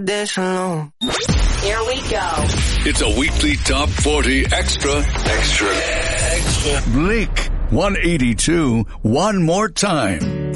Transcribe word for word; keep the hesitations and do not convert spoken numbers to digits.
Déjalo. Here we go. It's a weekly top forty extra, extra, extra. Blink one eighty-two, one more time.